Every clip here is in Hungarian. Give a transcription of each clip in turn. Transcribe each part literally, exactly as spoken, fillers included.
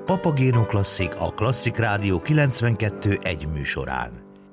Papagéno Klasszik, a Klasszik Rádió kilencvenkettő egy műsorán.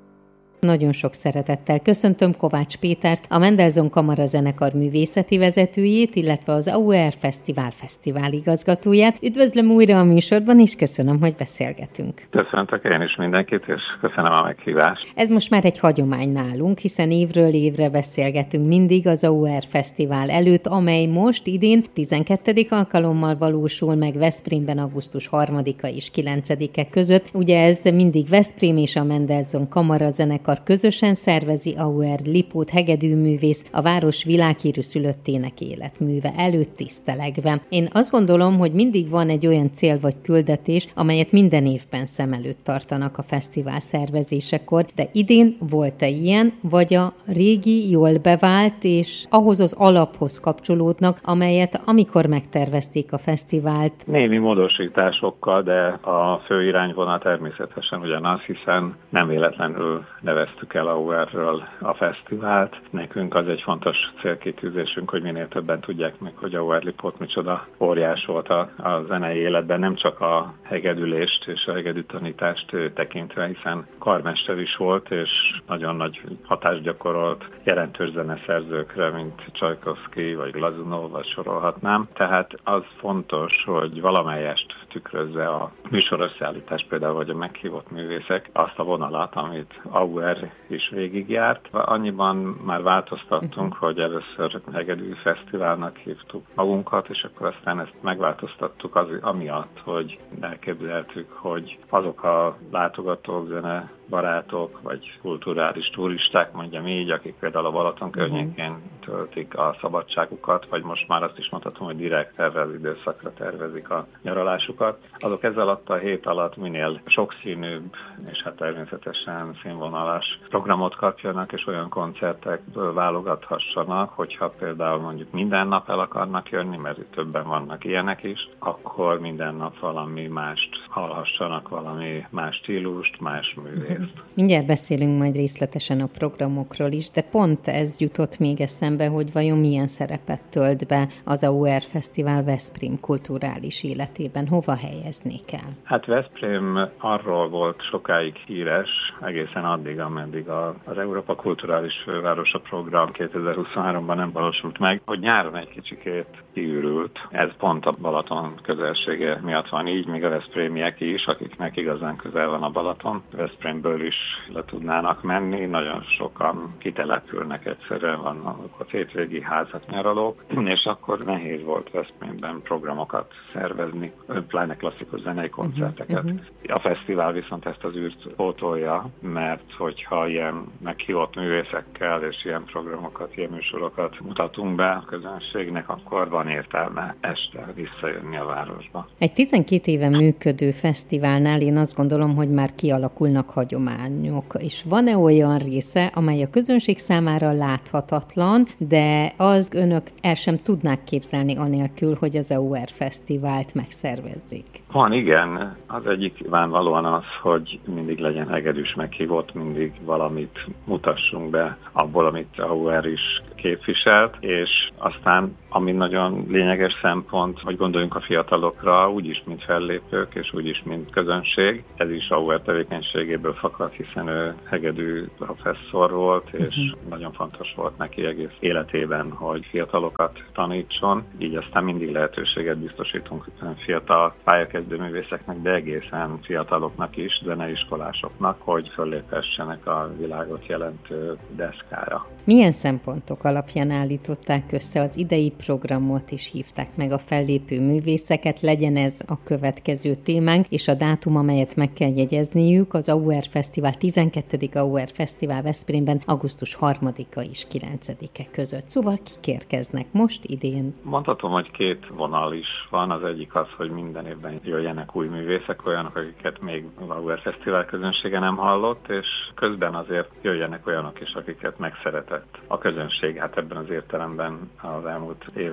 Nagyon sok szeretettel köszöntöm Kovács Pétert, a Mendelssohn Kamara Zenekar művészeti vezetőjét, illetve az á u er Fesztivál fesztivál igazgatóját. Üdvözlöm újra a műsorban, és köszönöm, hogy beszélgetünk. Köszöntök én is mindenkit, és köszönöm a meghívást. Ez most már egy hagyomány nálunk, hiszen évről évre beszélgetünk mindig az á u er Fesztivál előtt, amely most idén tizenkettedik alkalommal valósul meg Veszprémben augusztus harmadika és kilencedike között. Ugye ez mindig Veszprém és a Mendelssohn Kamara Zenekar közösen szervezi, á u er Lipót hegedűművész a város világhírű szülöttének életműve előtt tisztelegve. Én azt gondolom, hogy mindig van egy olyan cél vagy küldetés, amelyet minden évben szem előtt tartanak a fesztivál szervezésekor, de idén volt-e ilyen, vagy a régi, jól bevált, és ahhoz az alaphoz kapcsolódnak, amelyet amikor megtervezték a fesztivált? Némi módosításokkal, de a fő irányvonal természetesen ugyanaz, hiszen nem véletlenül neveztük el á u er-ről a fesztivált. Nekünk az egy fontos célkitűzésünk, hogy minél többen tudják meg, hogy á u er Lipót micsoda óriás volt a, a zenei életben, nem csak a hegedülést és a hegedűtanítást tekintve, hiszen karmester is volt, és nagyon nagy hatást gyakorolt jelentős zeneszerzőkre, mint Csajkovszky vagy Glazunov, vagy sorolhatnám. Tehát az fontos, hogy valamelyest tükrözze a műsorösszeállítás például, vagy a meghívott művészek azt a vonalat, amit á u er is végigjárt. Annyiban már változtattunk, uh-huh. hogy először hegedű fesztiválnak hívtuk magunkat, és akkor aztán ezt megváltoztattuk az, amiatt, hogy elképzeltük, hogy azok a látogatók, zene barátok, vagy kulturális turisták, mondjam így, akik például a Balaton környékén töltik a szabadságukat, vagy most már azt is mondhatom, hogy direkt erre az időszakra tervezik a nyaralásukat. Azok ez alatt a hét alatt minél sokszínűbb, és hát természetesen színvonalas programot kapjanak, és olyan koncertekből válogathassanak, hogyha például mondjuk minden nap el akarnak jönni, mert többen vannak ilyenek is, akkor minden nap valami mást hallhassanak, valami más stílust, más művét. Mindjárt beszélünk majd részletesen a programokról is, de pont ez jutott még eszembe, hogy vajon milyen szerepet tölt be az á u er Fesztivál Veszprém kulturális életében. Hova helyeznék el? Hát Veszprém arról volt sokáig híres, egészen addig, ameddig az Európa Kulturális Fővárosa Program kétezer-huszonháromban nem valósult meg, hogy nyáron egy kicsikét kiürült. Ez pont a Balaton közelsége miatt van így, míg a veszprémiek is, akiknek igazán közel van a Balaton. Veszprémből is le tudnának menni, nagyon sokan kitelepülnek egyszerűen, vannak a hétvégi házat nyaralók, és akkor nehéz volt Veszprémben programokat szervezni, pláne klasszikus zenei koncerteket. Uh-huh, uh-huh. A fesztivál viszont ezt az űrt pótolja, mert hogyha ilyen meghívott művészekkel és ilyen programokat, ilyen műsorokat mutatunk be a közönségnek, akkor van értelme este visszajönni a városba. Egy tizenkét éve működő fesztiválnál én azt gondolom, hogy már kialakulnak hagyományok, és van-e olyan része, amely a közönség számára láthatatlan, de az önök el sem tudnák képzelni anélkül, hogy az á u er Fesztivált megszervezzék? Van, igen. Az egyik nyilvánvalóan az, hogy mindig legyen hegedűs meghívott, mindig valamit mutassunk be abból, amit á u er is képviselt, és aztán, ami nagyon lényeges szempont, hogy gondoljunk a fiatalokra, úgyis, mint fellépők, és úgyis, mint közönség. Ez is á u er tevékenységéből fakad, hiszen ő hegedű professzor volt, és uh-huh. nagyon fontos volt neki egész életében, hogy fiatalokat tanítson. Így aztán mindig lehetőséget biztosítunk fiatal pályakezdő művészeknek, de egészen fiataloknak is, zeneiskolásoknak, hogy föllépessenek a világot jelentő deszkára. Milyen szempontok alapján állították össze az idei programot, és hívták meg a fellépő művészeket? Legyen ez a következő témánk, és a dátum, amelyet meg kell jegyezniük, az á u er Fesztivál tizenkettedik á u er Fesztivál Veszprémben augusztus harmadika és kilencedike között. Szóval kik érkeznek most idén? Mondhatom, hogy két vonal is van. Az egyik az, hogy minden évben jöjjenek új művészek, olyanok, akiket még az á u er Fesztivál közönsége nem hallott, és közben azért jöjjenek olyanok is, akiket megszeretett a közönség. Hát ebben az értelemben az elmúlt évek során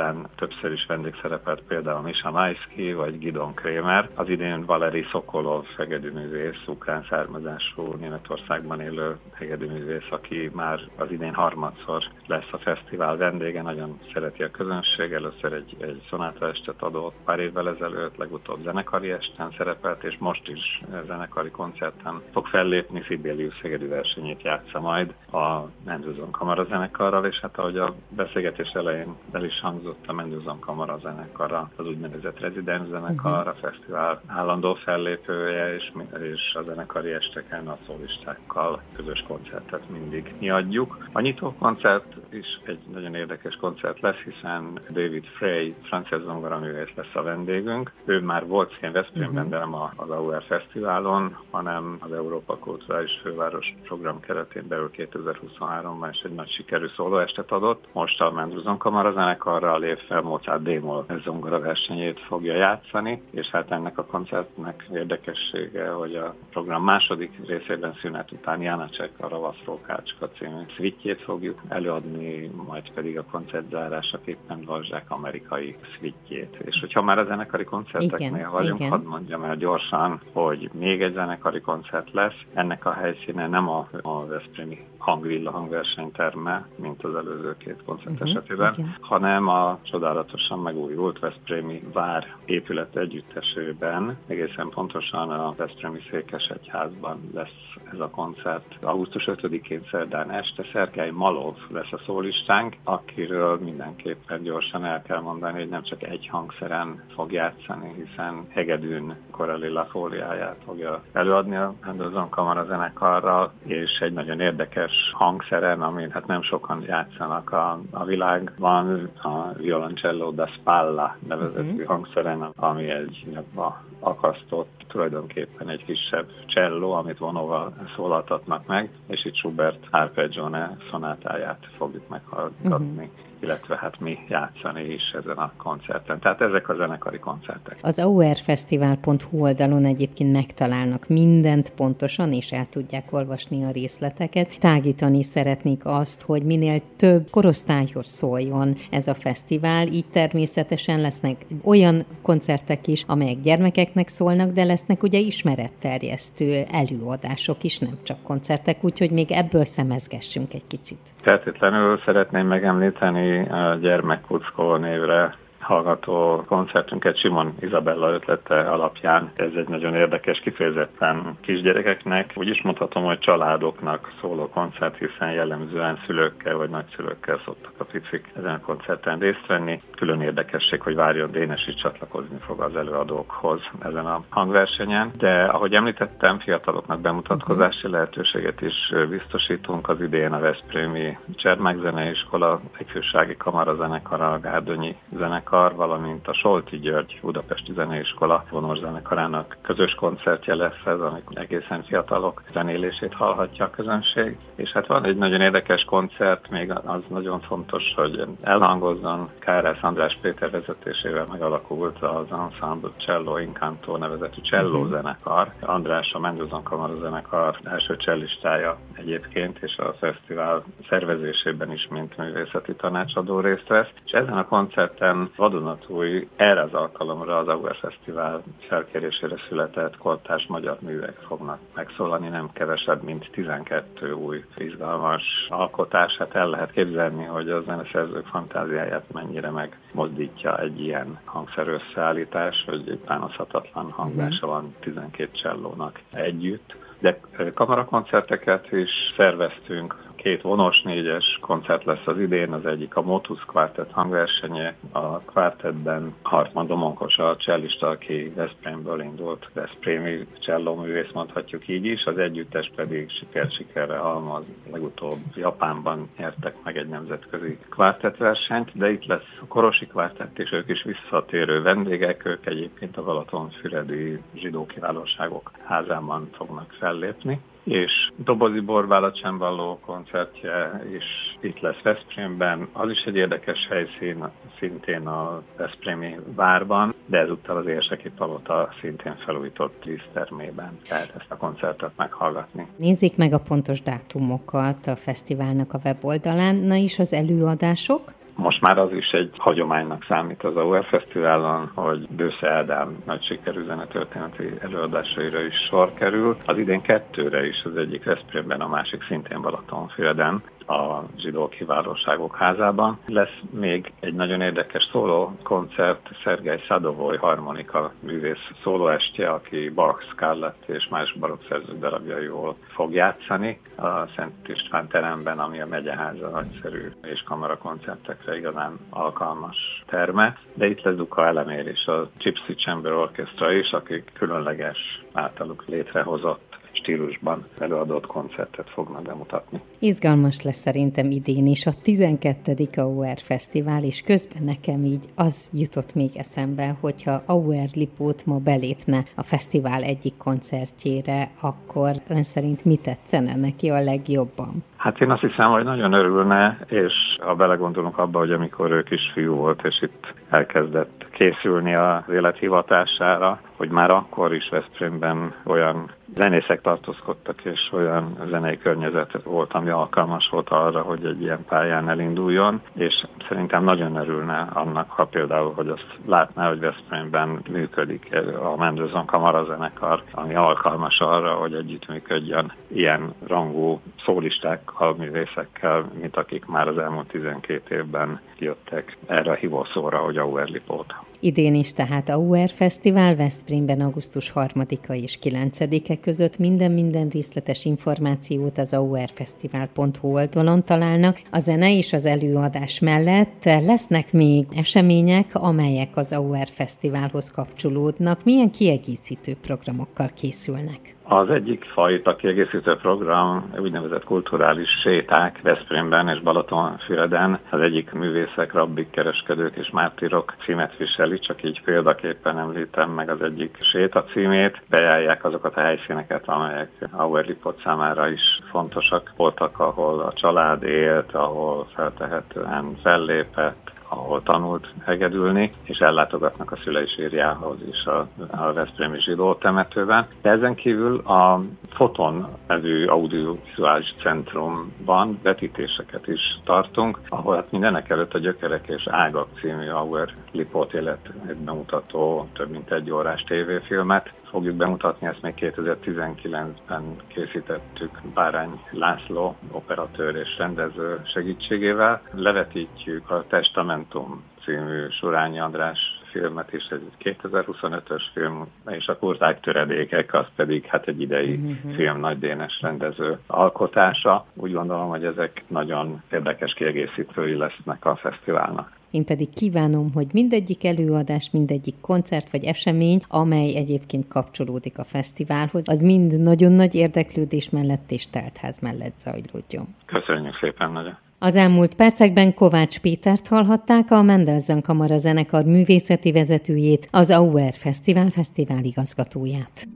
során többször is vendégszerepelt például Misha Maisky vagy Gidon Kremer. Az idén Valeri Szokolov hegedűművész, ukrán származású Németországban élő hegedűművész, aki már az idén harmadszor lesz a fesztivál vendége, nagyon szereti a közönség. Először egy, egy szonáta estet adott pár évvel ezelőtt, legutóbb zenekari esten szerepelt, és most is zenekari koncerten fog fellépni, Sibelius hegedű versenyét játsza majd a Mendelssohn Kamarazenekarral, és hát ahogy a beszélgetés elején el is hangzott, a Mendelssohn Kamarazenekar az úgynevezett rezidens zenekar, a fesztivál állandó fellépője, és, és a zenekari esteken a szólistákkal közös koncertet mindig mi adjuk. A nyitó koncert is egy nagyon érdekes koncert lesz, hiszen David Frey, francia zongoraművész lesz a vendégünk. Ő már volt szén Veszprémben, uh-huh. de nem az á u er Fesztiválon, hanem az Európa Kulturális Főváros program keretén belül kétezer-huszonháromban is egy nagy sikerű szólóestet adott. Most a Mendelssohn Kamarazenekarral lép fel Mozart D-moll zongora versenyét fogja játszani, és hát ennek a koncertnek érdekessége, hogy a program második részében szünet után Janacek, a Ravasz Rókácska című szvittjét fogjuk előadni, majd pedig a koncert zárásaképpen Dvořák amerikai szvittjét. És hogyha már a zenekari koncerteknél vagyunk, igen. hadd mondjam el gyorsan, hogy még egy zenekari koncert lesz. Ennek a helyszíne nem a, a veszprémi Hangvilla hangversenyterme, mint az előző két koncert uh-huh, esetében, igen. hanem a csodálatosan megújult veszprémi vár épület együttesében, egészen pontosan a veszprémi székesegyházban lesz ez a koncert. augusztus ötödikén szerdán este Szergej Malov lesz a szólistánk, akiről mindenképpen gyorsan el kell mondani, hogy nem csak egy hangszeren fog játszani, hiszen hegedűn Corelli fóliáját fogja előadni a Mendelssohn Kamarazenekarral, és egy nagyon érdekes hangszeren, amin hát nem sokan játszanak a, a világban, a violoncello da spalla nevezetű uh-huh. hangszeren, ami egy nyakba akasztott, tulajdonképpen egy kisebb cello, amit vonóval szólaltatnak meg, és itt Schubert Arpeggione szonátáját fogjuk meghallgatni. Uh-huh. illetve hát mi játszani is ezen a koncerten. Tehát ezek a zenekari koncertek. Az á u er fesztivál pont hu oldalon egyébként megtalálnak mindent pontosan, és el tudják olvasni a részleteket. Tágítani szeretnék azt, hogy minél több korosztályhoz szóljon ez a fesztivál, így természetesen lesznek olyan koncertek is, amelyek gyermekeknek szólnak, de lesznek ugye ismeretterjesztő előadások is, nem csak koncertek, úgyhogy még ebből szemezgessünk egy kicsit. Feltétlenül szeretném megemlíteni a Gyermekkuckó névre hallgató koncertünket Simon Izabella ötlete alapján. Ez egy nagyon érdekes, kifejezetten kisgyerekeknek, úgy is mondhatom, hogy családoknak szóló koncert, hiszen jellemzően szülőkkel vagy nagyszülőkkel szoktak a picik ezen a koncerten részt venni. Külön érdekesség, hogy Várjon Dénes is csatlakozni fog az előadókhoz ezen a hangversenyen. De ahogy említettem, fiataloknak bemutatkozási lehetőséget is biztosítunk. Az idén a Veszprémi Csermák Zeneiskola, Ifjúsági Kamarazenekar, a Gárdonyi Zenekar, valamint a Solti György Budapesti Zeneiskola vonoszenekarának közös koncertje lesz ez, amikor egészen fiatalok zenélését hallhatja a közönség. És hát van egy nagyon érdekes koncert, még az nagyon fontos, hogy elhangozzon. Kárász András Péter vezetésével megalakult az Ensemble Cello Incanto nevezetű cselló zenekar. András a Mendelssohn Kamarazenekar első cellistája egyébként, és a fesztivál szervezésében is, mint művészeti tanácsadó részt vesz. És ezen a koncerten vadonatúj, erre az alkalomra az á u er Fesztivál felkérésére született kortárs magyar művek fognak megszólalni, nem kevesebb, mint tizenkettő új izgalmas alkotás. Hát el lehet képzelni, hogy a zeneszerzők fantáziáját mennyire megmozdítja egy ilyen hangszerösszeállítás, hogy egy bánozhatatlan hangzása van tizenkét csellónak együtt. De kamarakoncerteket is szerveztünk. Két vonos négyes koncert lesz az idén, az egyik a Motus Quartet hangversenye. A kvartettben Hartmann Domonkos a csellista, aki Veszprémből indult, veszprémi csellóművész, mondhatjuk így is, az együttes pedig siker-sikerre halmaz. Legutóbb Japánban nyertek meg egy nemzetközi kvartettversenyt, de itt lesz a Korosi Kvartett, és ők is visszatérő vendégek, ők egyébként a Balatonfüredi Zsidó Kiválóságok házában fognak fellépni. És Dobozi Borbála csembaló koncertje is itt lesz Veszprémben. Az is egy érdekes helyszín, szintén a veszprémi várban, de ezúttal az Érseki Palota szintén felújított dísztermében lehet ezt a koncertet meghallgatni. Nézzék meg a pontos dátumokat a fesztiválnak a weboldalán, na is az előadások. Most már az is egy hagyománynak számít az Auer Fesztiválon, hogy Bősze Ádám nagy sikerű zenetörténeti előadásaira is sor kerül. Az idén kettőre is, az egyik Veszprémben, a másik szintén Balatonfüreden, a Zsidó Kiválóságok házában. Lesz még egy nagyon érdekes szóló koncert, Szergej Szadovoly harmonika művész szólóestje, aki Bach, Scarlett és más barokk szerzők darabjaiból fog játszani a Szent István teremben, ami a megyeháza nagyszerű és kamarakoncertekre igazán alkalmas terme. De itt lesz Duka Elemér és a Gypsy Chamber Orchestra is, akik különleges általuk létrehozott stílusban előadott koncertet fognak bemutatni. Izgalmas lesz szerintem idén is a tizenkettedik Auer Fesztivál, és közben nekem így az jutott még eszembe, hogyha Auer Lipót ma belépne a fesztivál egyik koncertjére, akkor ön szerint mi tetszene neki a legjobban? Hát én azt hiszem, hogy nagyon örülne, és ha belegondolunk abba, hogy amikor ő kisfiú volt, és itt elkezdett készülni az élethivatására, hogy már akkor is Veszprémben olyan zenészek tartózkodtak, és olyan zenei környezet volt, ami alkalmas volt arra, hogy egy ilyen pályán elinduljon, és szerintem nagyon örülne annak, ha például, hogy azt látná, hogy Veszprémben működik a Mendelssohn Kamarazenekar, ami alkalmas arra, hogy együttműködjön ilyen rangú szólistákkal, művészekkel, mint akik már az elmúlt tizenkét évben jöttek erre a hívószóra, hogy Auer Lipót. Idén is tehát Auer Fesztivál Veszprémben augusztus harmadika és kilencedike között. Minden-minden részletes információt az auerfesztivál pont hu oldalon találnak. A zene és az előadás mellett lesznek még események, amelyek az Auer Fesztiválhoz kapcsolódnak. Milyen kiegészítő programokkal készülnek? Az egyik fajta kiegészítő program úgynevezett kulturális séták Veszprémben és Balatonfüreden. Az egyik művészek, rabbik, kereskedők és mártírok címet viseli, csak így példaképpen említem meg az egyik séta címét. Bejárják azokat a helyszíneket, amelyek Auer Lipót számára is fontosak voltak, ahol a család élt, ahol feltehetően fellépett, ahol tanult hegedülni, és ellátogatnak a szülei sírjához is a, a veszprémi zsidó temetőben. De ezen kívül a Foton nevű audiovizuális centrumban vetítéseket is tartunk, ahol hát mindenek előtt a Gyökerek és Ágak című Auer Lipót életét bemutató több mint egy órás tévéfilmet fogjuk bemutatni, ezt még kétezer-tizenkilencben készítettük Bárány László operatőr és rendező segítségével. Levetítjük a Testamentum című Surányi András filmet is, egy kétezer-huszonötös film, és a Kurták töredékek, az pedig hát egy idei mm-hmm. film, Nagy Dénes rendező alkotása. Úgy gondolom, hogy ezek nagyon érdekes kiegészítői lesznek a fesztiválnak. Én pedig kívánom, hogy mindegyik előadás, mindegyik koncert vagy esemény, amely egyébként kapcsolódik a fesztiválhoz, az mind nagyon nagy érdeklődés mellett és teltház mellett zajlódjon. Köszönjük szépen nagyon! Az elmúlt percekben Kovács Pétert hallhatták, a Mendelssohn Kamarazenekar művészeti vezetőjét, az Auer Fesztivál fesztivál igazgatóját.